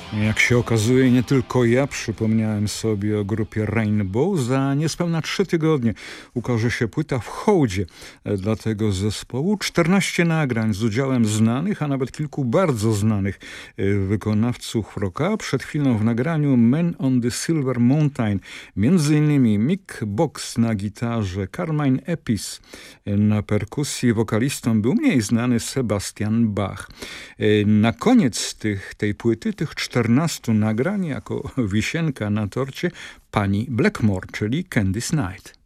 Jak się okazuje, nie tylko ja przypomniałem sobie o grupie Rainbow. Za niespełna 3 tygodnie ukaże się płyta w hołdzie dla tego zespołu. 14 nagrań z udziałem znanych, a nawet kilku bardzo znanych wykonawców rocka. Przed chwilą w nagraniu Man on the Silver Mountain. Między innymi Mick Box na gitarze, Carmine Appice na perkusji. Wokalistą był mniej znany Sebastian Bach. Na koniec tej płyty, tych 14 nagrań, jako wisienka na torcie, pani Blackmore, czyli Candice Night.